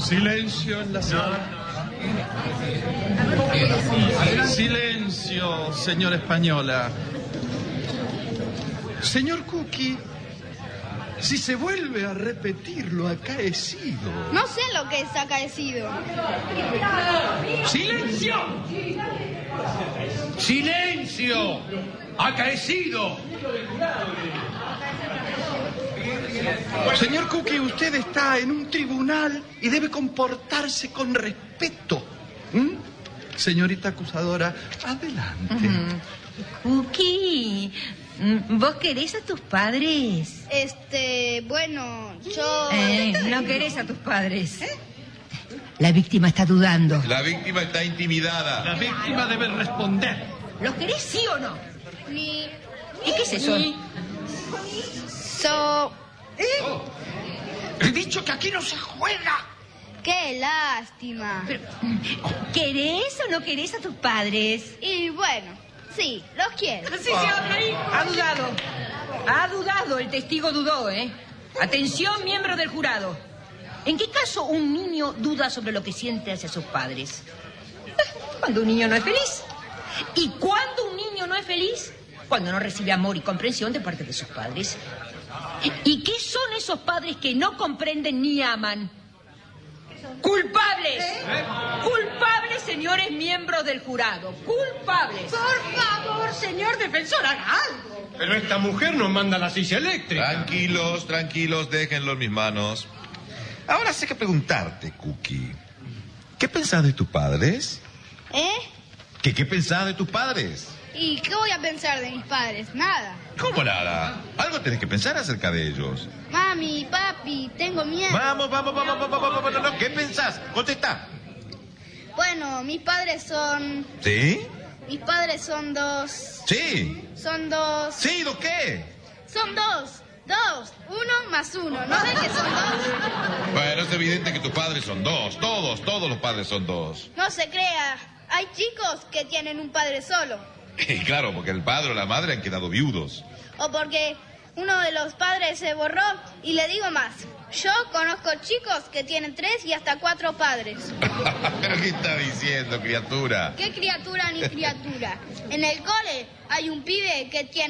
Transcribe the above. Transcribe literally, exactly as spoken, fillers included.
Silencio en la sala. Silencio, señora española. Señor Cookie, si se vuelve a repetir lo acaecido... No sé lo que es acaecido. ¡Silencio! ¡Silencio! ¡Acaecido! Señor Cookie, usted está en un tribunal y debe comportarse con respeto. ¿Mm? Señorita acusadora, adelante. Uh-huh. Cookie, ¿vos querés a tus padres? Este, bueno, yo... Eh, no querés a tus padres. ¿Eh? La víctima está dudando. La víctima está intimidada. La víctima debe responder. ¿Los querés sí o no? Ni... ¿Y qué es eso? Ni... So... ¿Eh? Oh. He dicho que aquí no se juega. ¡Qué lástima! Pero, ¿querés o no querés a tus padres? Y bueno, sí, los quiero. Sí, se habla ahí. Ha dudado. Ha dudado, el testigo dudó, ¿eh? Atención, miembros del jurado. ¿En qué caso un niño duda sobre lo que siente hacia sus padres? Cuando un niño no es feliz. ¿Y cuándo un niño no es feliz? Cuando no recibe amor y comprensión de parte de sus padres. ¿Y qué son esos padres que no comprenden ni aman? ¡Culpables! ¿Eh? ¡Culpables, señores miembros del jurado! ¡Culpables! Por favor, señor defensor, haga algo. Pero esta mujer nos manda la silla eléctrica. Tranquilos, tranquilos, déjenlo en mis manos. Ahora sé que preguntarte, Cookie. ¿Qué pensás de tus padres? ¿Eh? ¿Qué, qué pensás de tus padres? ¿Y qué voy a pensar de mis padres? Nada. ¿Cómo nada? Algo tenés que pensar acerca de ellos. Mami, papi, tengo miedo. Vamos, vamos, vamos, vamos, vamos, vamos, vamos. ¿Qué pensás? Contestá. Bueno, mis padres son... ¿Sí? Mis padres son dos... Sí. Son dos... ¿Sí? ¿Do qué? Son dos. Dos. Uno más uno. ¿No ven que son dos? Bueno, es evidente que tus padres son dos. Todos, todos los padres son dos. No se crea. Hay chicos que tienen un padre solo. Y claro, porque el padre o la madre han quedado viudos. O porque uno de los padres se borró. Y le digo más. Yo conozco chicos que tienen tres y hasta cuatro padres. ¿Pero qué está diciendo, criatura? ¿Qué criatura ni criatura? En el cole hay un pibe que tiene...